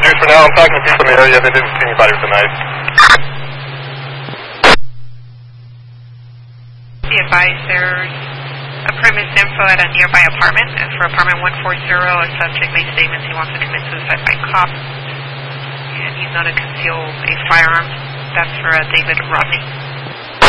Juice for now. I'm talking to people in the area. They didn't see anybody with a knife. Be advised there's a premise info at a nearby apartment. For apartment 140, a subject made statements he wants to commit suicide by cop. And he's known to conceal a firearm. That's for David Rodney.